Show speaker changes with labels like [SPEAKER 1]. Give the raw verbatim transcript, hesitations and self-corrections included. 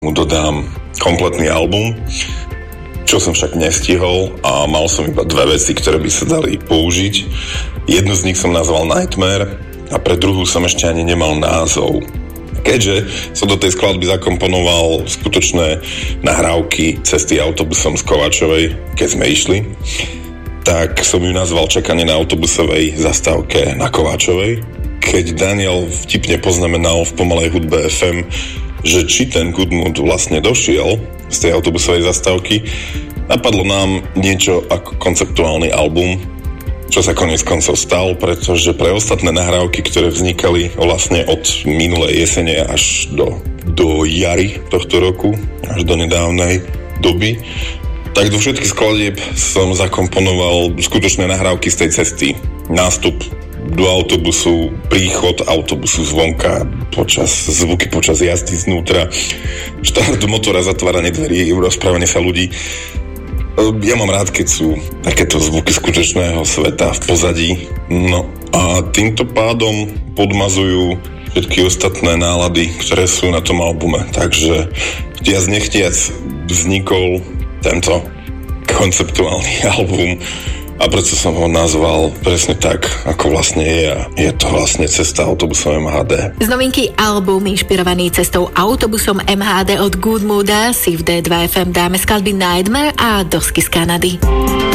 [SPEAKER 1] mu dodám kompletný album, čo som však nestihol a mal som iba dve veci, ktoré by sa dali použiť. Jednu z nich som nazval Nightmare a pre druhú som ešte ani nemal názov. Keďže som do tej skladby zakomponoval skutočné nahrávky cesty autobusom z Kováčovej, keď sme išli, tak som ju nazval Čakanie na autobusovej zastávke na Kováčovej. Keď Daniel vtipne poznamenal v pomalej hudbe ef em, že či ten Good Mood vlastne došiel z tej autobusovej zastávky, napadlo nám niečo ako konceptuálny album, čo sa koniec koncov stal, pretože pre ostatné nahrávky, ktoré vznikali vlastne od minulej jesene až do, do jary tohto roku, až do nedávnej doby, tak do všetkých skladieb som zakomponoval skutočné nahrávky z tej cesty. Nástup do autobusu, príchod autobusu zvonka, počas, zvuky počas jazdy znútra, štart motora, zatváranie dverí, rozprávanie sa ľudí. Ja mám rád, keď sú takéto zvuky skutočného sveta v pozadí. No a týmto pádom podmazujú všetky ostatné nálady, ktoré sú na tom albume. Takže chtiac nechtiac vznikol tento konceptuálny album a preto som ho nazval presne tak, ako vlastne je, a je to vlastne cesta autobusom em há dé.
[SPEAKER 2] Z novinky album inšpirovaný cestou autobusom em há dé od Good Mooda si v dé dva ef em dáme skladby Nightmare a Dosky z Kanady.